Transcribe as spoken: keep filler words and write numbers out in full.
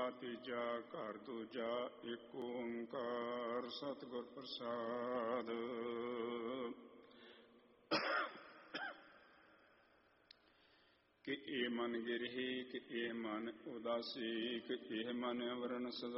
ਤੀਜਾ ਘਰ ਦੂਜਾ ਏਕ ਓੰਕਾਰ ਸਤਿਗੁਰ ਪ੍ਰਸਾਦ। ਕਿ ਇਹ ਮਨ ਗਿਰਹੀ, ਕਿ ਇਹ ਮਨ ਉਦਾਸੀ, ਕਿ ਇਹ ਮਨ ਵਰਨ ਸਦਾ